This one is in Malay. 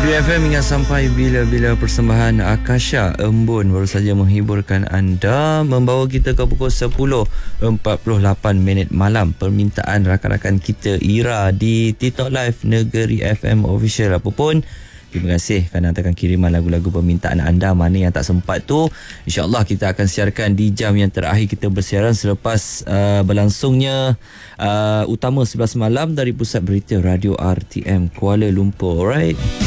Negeri FM ingat sampai bila-bila persembahan Akasha Embun baru saja menghiburkan anda, membawa kita ke pukul 10.48 malam. Permintaan rakan-rakan kita Ira di TikTok Live Negeri FM Official. Apapun, terima kasih kerana hantarkan kiriman lagu-lagu permintaan anda. Mana yang tak sempat tu, InsyaAllah kita akan siarkan di jam yang terakhir kita bersiaran selepas berlangsungnya Utama 11 malam dari Pusat Berita Radio RTM Kuala Lumpur. Alright.